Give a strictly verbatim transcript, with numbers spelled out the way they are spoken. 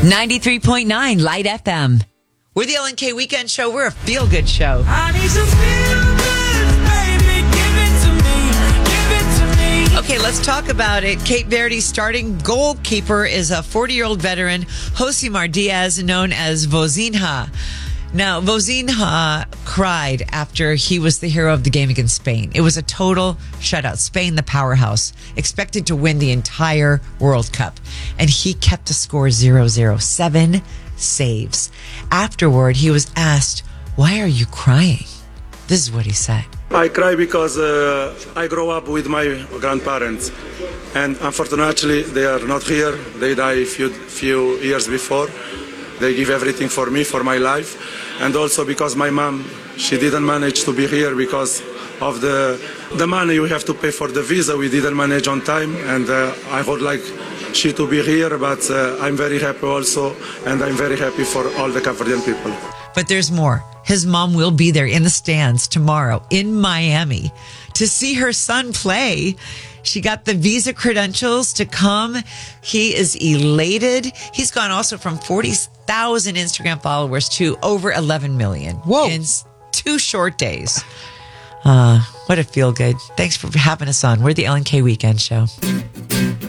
ninety-three point nine Light F M. We're the L N K Weekend Show. We're a feel-good show. I need some feel-good, baby. Give it to me. Give it to me. Okay, let's talk about it. Cape Verde's starting goalkeeper is a forty-year-old veteran, Josimar Diaz, known as Vozinha. Now, Vozinha cried after he was the hero of the game against Spain. It was a total shutout. Spain, the powerhouse, expected to win the entire World Cup. And he kept the score zero zero. Seven saves. Afterward, he was asked, "Why are you crying?" This is what he said. I cry because uh, I grew up with my grandparents. And unfortunately, they are not here. They died a few, few years before. They give everything for me, for my life. And also because my mom, she didn't manage to be here because of the the money we have to pay for the visa. We didn't manage on time. And uh, I would like she to be here, but uh, I'm very happy also. And I'm very happy for all the Cape Verdean people. But there's more. His mom will be there in the stands tomorrow in Miami to see her son play. She got the visa credentials to come. He is elated. He's gone also from forty thousand Instagram followers to over eleven million. Whoa. In two short days. Uh, what a feel good. Thanks for having us on. We're the L N K Weekend Show.